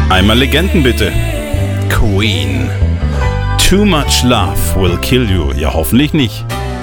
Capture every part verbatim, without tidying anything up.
Einmal Legenden bitte. Queen. Too much love will kill you. Ja, hoffentlich nicht.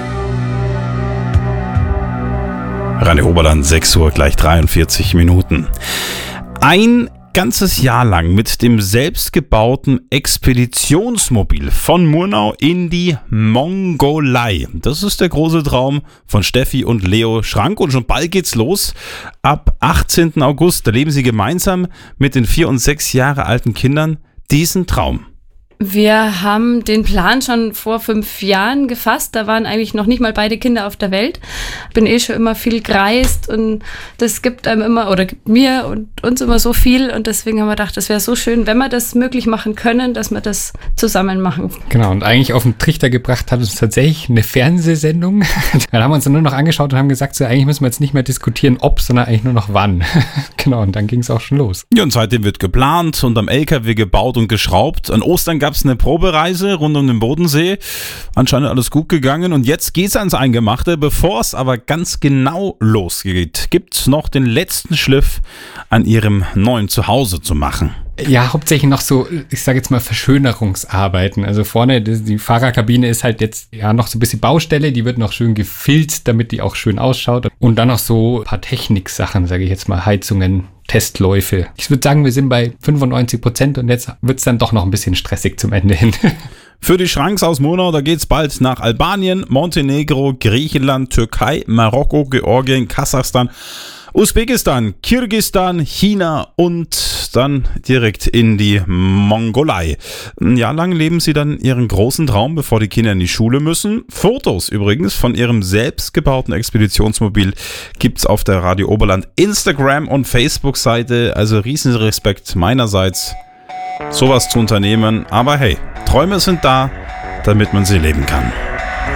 Radio Oberland, sechs Uhr, gleich dreiundvierzig Minuten. Ein ganzes Jahr lang mit dem selbstgebauten Expeditionsmobil von Murnau in die Mongolei. Das ist der große Traum von Steffi und Leo Schrank und schon bald geht's los. Ab achtzehnten August, da leben sie gemeinsam mit den vier und sechs Jahre alten Kindern diesen Traum. Wir haben den Plan schon vor fünf Jahren gefasst. Da waren eigentlich noch nicht mal beide Kinder auf der Welt. Bin eh schon immer viel gereist und das gibt einem immer oder gibt mir und uns immer so viel. Und deswegen haben wir gedacht, das wäre so schön, wenn wir das möglich machen können, dass wir das zusammen machen. Genau, und eigentlich auf den Trichter gebracht hat uns tatsächlich eine Fernsehsendung. Dann haben wir uns dann nur noch angeschaut und haben gesagt, so eigentlich müssen wir jetzt nicht mehr diskutieren, ob, sondern eigentlich nur noch wann. Genau, und dann ging es auch schon los. Ja, und seitdem wird geplant und am L K W gebaut und geschraubt. An Ostern gab es eine Probereise rund um den Bodensee. Anscheinend alles gut gegangen und jetzt geht's ans Eingemachte. Bevor es aber ganz genau losgeht, gibt's noch den letzten Schliff an ihrem neuen Zuhause zu machen. Ja, hauptsächlich noch so, ich sage jetzt mal Verschönerungsarbeiten. Also vorne, die Fahrerkabine ist halt jetzt ja noch so ein bisschen Baustelle, die wird noch schön gefilzt, damit die auch schön ausschaut. Und dann noch so ein paar Techniksachen, sage ich jetzt mal, Heizungen, Testläufe. Ich würde sagen, wir sind bei fünfundneunzig Prozent und jetzt wird es dann doch noch ein bisschen stressig zum Ende hin. Für die Schranks aus Murnau, da geht's bald nach Albanien, Montenegro, Griechenland, Türkei, Marokko, Georgien, Kasachstan, Usbekistan, Kirgisistan, China und dann direkt in die Mongolei. Ein Jahr lang leben sie dann ihren großen Traum, bevor die Kinder in die Schule müssen. Fotos übrigens von ihrem selbstgebauten Expeditionsmobil gibt's auf der Radio Oberland Instagram- und Facebook-Seite. Also riesen Respekt meinerseits, sowas zu unternehmen. Aber hey, Träume sind da, damit man sie leben kann.